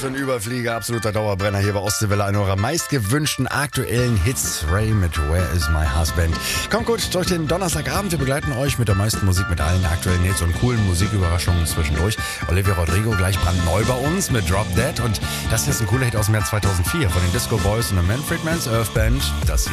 so ein Überflieger, absoluter Dauerbrenner hier bei Ostseewelle, einer eurer meistgewünschten aktuellen Hits. Ray mit Where is my husband? Kommt gut durch den Donnerstagabend. Wir begleiten euch mit der meisten Musik, mit allen aktuellen Hits und coolen Musiküberraschungen zwischendurch. Olivia Rodrigo gleich brandneu bei uns mit Drop Dead. Und das hier ist ein cooler Hit aus dem Jahr 2004 von den Disco Boys und den Manfred Mann's Earth Band. Das